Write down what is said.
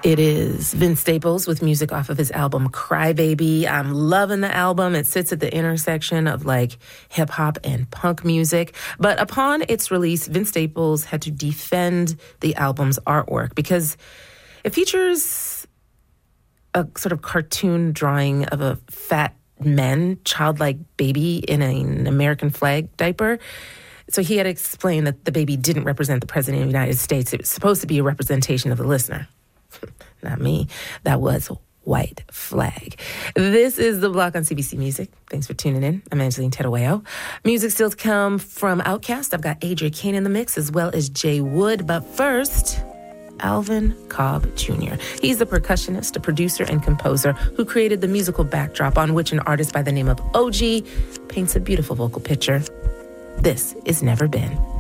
It is Vince Staples with music off of his album Cry Baby. I'm loving the album. It sits at the intersection of like hip hop and punk music. But upon its release, Vince Staples had to defend the album's artwork because it features a sort of cartoon drawing of a fat man, childlike baby in an American flag diaper. So he had to explain that the baby didn't represent the president of the United States. It was supposed to be a representation of the listener. Not me. That was White Flag. This is The Block on CBC Music. Thanks for tuning in. I'm Angeline Terueo. Music still to come from Outkast. I've got Adria Kane in the mix as well as Jay Wood. But first, Alvin Cobb Jr. He's the percussionist, a producer, and composer who created the musical backdrop on which an artist by the name of OG paints a beautiful vocal picture. This is Never Been.